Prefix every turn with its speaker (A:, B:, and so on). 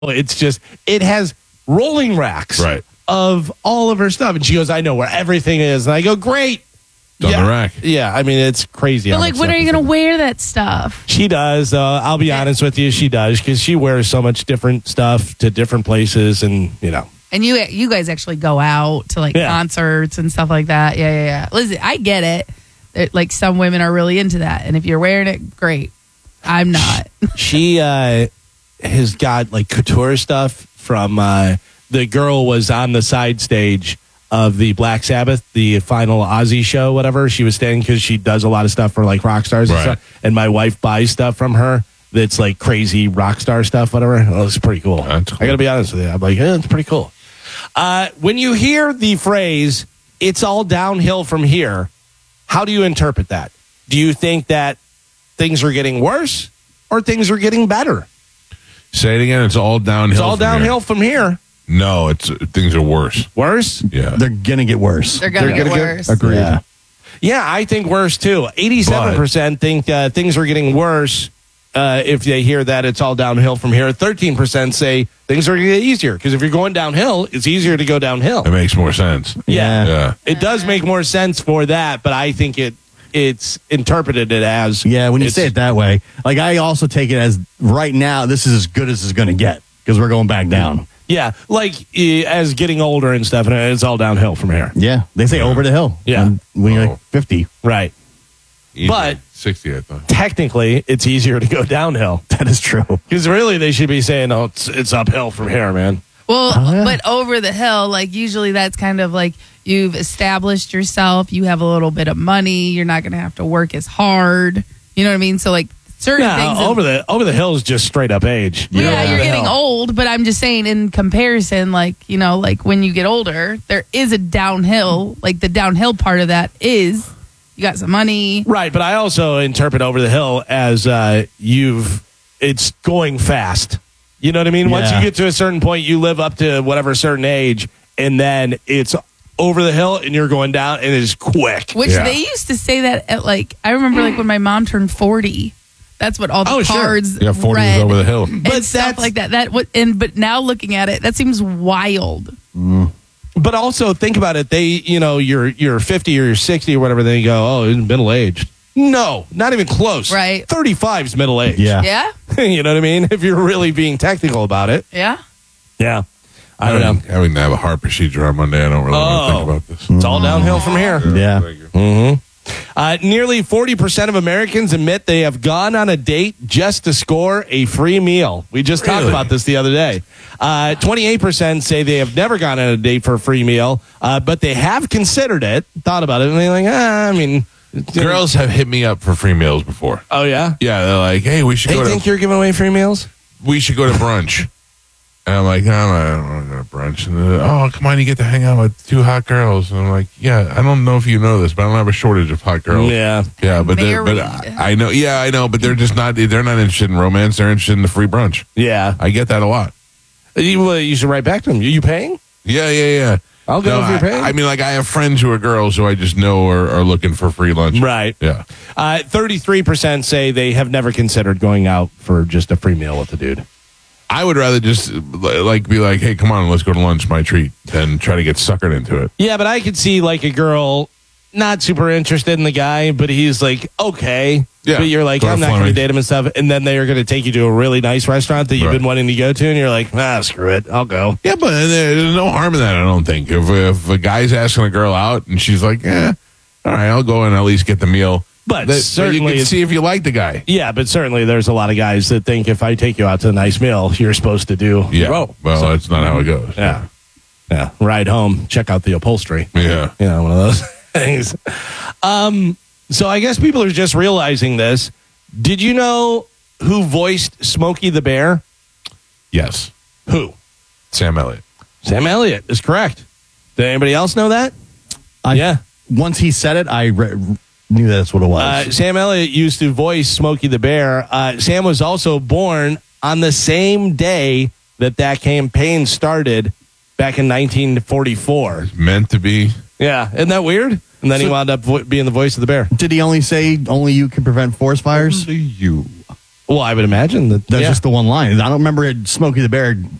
A: It's just, it has rolling racks
B: Right.
A: of all of her stuff. And she goes, I know where everything is. And I go, great.
B: On the rack.
A: Yeah, I mean, it's crazy.
C: But
A: how
C: like,
A: much
C: when are
A: stuff
C: you
A: is
C: going
A: in
C: to wear that stuff?
A: She does. I'll be honest with you. She does, because she wears so much different stuff to different places, and
C: And you guys actually go out to like concerts and stuff like that. Yeah. Listen, I get it. Like some women are really into that, and if you're wearing it, great. I'm not.
A: She has got like couture stuff from the girl was on the side stage of the Black Sabbath, the final Ozzy show, whatever. She was staying because she does a lot of stuff for like rock stars and stuff. And my wife buys stuff from her that's like crazy rock star stuff, whatever. Oh, it's pretty cool.
B: That's cool.
A: I got to be honest with you. I'm like, it's pretty cool. When you hear the phrase, it's all downhill from here, how do you interpret that? Do you think that things are getting worse or things are getting better?
B: Say it again. It's all downhill.
A: It's all downhill from here.
B: No, things are worse.
A: Worse?
B: Yeah.
D: They're going to get worse.
C: They're going to get worse.
D: Agreed.
A: Yeah, I think worse too. 87% think things are getting worse if they hear that it's all downhill from here. 13% say things are going to get easier, because if you're going downhill, it's easier to go downhill.
B: It makes more sense.
A: Yeah. It does make more sense for that, but I think it's interpreted it as...
D: Yeah, when you say it that way. Like, I also take it as right now, this is as good as it's going to get, because we're going back down.
A: Yeah, like as getting older and stuff, and it's all downhill from here.
D: Yeah, they say over the hill.
A: Yeah.
D: When you're like 50.
A: Right.
B: Easy.
A: But
B: 60, I thought.
A: Technically, it's easier to go downhill.
D: That is true.
A: Because really, they should be saying, "Oh, it's uphill from here, man."
C: Well, but over the hill, like usually that's kind of like you've established yourself. You have a little bit of money. You're not going to have to work as hard. You know what I mean? So like certain things.
A: Over the hill is just straight up age.
C: Yeah, you're getting old. But I'm just saying, in comparison, like like when you get older, there is a downhill. Like the downhill part of that is. You got some money.
A: Right, but I also interpret over the hill as it's going fast. You know what I mean?
D: Yeah.
A: Once you get to a certain point, you live up to whatever certain age, and then it's over the hill and you're going down, and it's quick.
C: Which they used to say that at I remember when my mom turned 40. That's what all the cards
B: Yeah, 40
C: read
B: is over the hill.
C: and stuff like that. But now looking at it, that seems wild.
A: But also think about it. They, you're 50 or you're 60 or whatever. They go, oh, it's middle aged. No, not even close.
C: Right.
A: 35 is middle aged.
D: Yeah.
C: Yeah.
A: You know what I mean? If you're really being technical about it.
C: Yeah.
A: Yeah. I don't know.
B: Having to have a heart procedure on Monday, I don't really want to think about this.
A: It's all downhill from here.
D: Yeah.
A: Nearly 40% of Americans admit they have gone on a date just to score a free meal. We just talked about this the other day. 28% say they have never gone on a date for a free meal, but they have considered it, thought about it, and they're like,
B: Girls have hit me up for free meals before.
A: Oh, yeah?
B: Yeah, they're like, hey, we should
A: They think you're giving away free meals?
B: we should go to brunch. And I'm like, no, I don't want to go to brunch. And they're, oh, come on, you get to hang out with two hot girls. And I'm like, yeah, I don't know if you know this, but I don't have a shortage of hot girls.
A: Yeah.
B: Yeah, but I know. Yeah, I know, but they're just not. They're not interested in romance. They're interested in the free brunch.
A: Yeah.
B: I get that a lot.
A: You should write back to them. Are you paying?
B: Yeah.
A: I'll go if you're paying.
B: I mean, like, I have friends who are girls who I just know are looking for free lunch.
A: Right.
B: Yeah.
A: 33% say they have never considered going out for just a free meal with a dude.
B: I would rather just be like, hey, come on, let's go to lunch, my treat, than try to get suckered into it.
A: Yeah, but I could see like a girl not super interested in the guy, but he's like, okay.
B: Yeah.
A: But you're like, I'm not going to date him and stuff. And then they are going to take you to a really nice restaurant that you've been wanting to go to. And you're like, screw it. I'll go.
B: Yeah, but there's no harm in that, I don't think. If a guy's asking a girl out and she's like, all right, I'll go and at least get the meal.
A: But
B: you
A: certainly
B: can see if you like the guy.
A: Yeah, but certainly there's a lot of guys that think if I take you out to a nice meal, you're supposed to do.
B: Yeah. Well, that's not how it goes.
A: Yeah. Ride home, check out the upholstery.
B: Yeah.
A: One of those things. So I guess people are just realizing this. Did you know who voiced Smokey the Bear?
B: Yes.
A: Who?
B: Sam Elliott.
A: Sam Elliott is correct. Did anybody else know that?
D: Once he said it, I knew that's what it was.
A: Sam Elliott used to voice Smokey the Bear. Sam was also born on the same day that campaign started back in 1944.
B: Meant to be.
A: Yeah, isn't that weird? And then he wound up being the voice of the bear.
D: Did he only say only you can prevent forest fires?
B: Only you.
A: Well, I would imagine that.
D: That's
A: yeah.
D: just the one line. I don't remember Smokey the Bear